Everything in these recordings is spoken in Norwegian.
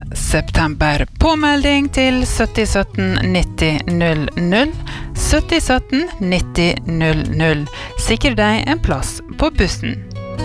september. Påmelding til 7017 90 00. 7017 90 00. Sikre deg en plass på bussen.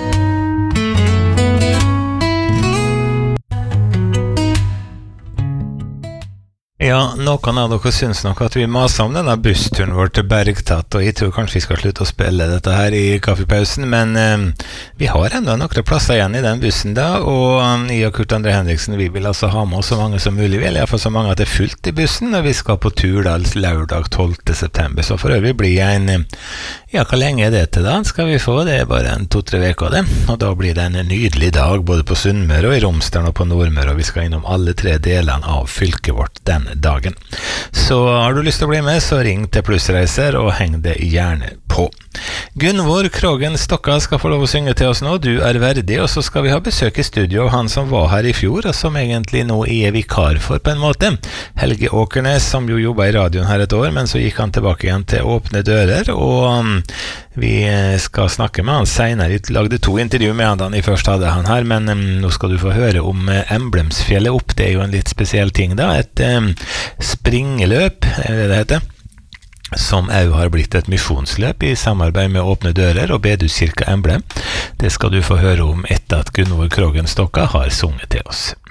Ja, noen av dere synes nok at vi maser om denne bussturen vår til Bergtatt, og jeg tror kanskje vi skal slutte å spille dette her i kaffepausen, men vi har enda noen plasser igjen i den bussen da, og jeg og Kurt André Henriksen, vi vil altså ha med oss så mange som mulig, vel, i hvert fall så mange at det er fullt i bussen, og vi skal på Turdals lørdag 12. september, så for øvrig blir en, ja, hvor lenge er det til da? Skal vi få? Det er bare 2-3 veker det, og da blir det en nydelig dag, både på Sunnmøre og i Romsdalen og på Nordmøre, og vi skal innom alle 3 delene av fylket vårt den dagen. Så har du lyst til å bli med, så ring til Plussreiser og heng det gjerne på. Gunvor Krogen Stokka skal få lov å synge til oss nå. Du er verdig, og så skal vi ha besøk i studio av han som var her i fjor, og som egentlig nå er vikar for på en måte. Helge Åkernes, som jo jobbet i radioen her et år, men så gikk han tilbake igjen til Åpne dører, og vi skal snakke med han senere. Jeg lagde 2 intervju med han da jeg først hadde han her, men nå skal du få høre om Emblemsfjellet opp. Det er jo en litt spesiell ting da, et springeløp, er det heter, som også har blitt et misjonsløp i samarbeid med Åpne dører og Bedehuskirka Emblem. Det skal du få høre om etter at Gunvor Krogen Stokka har sunget til oss.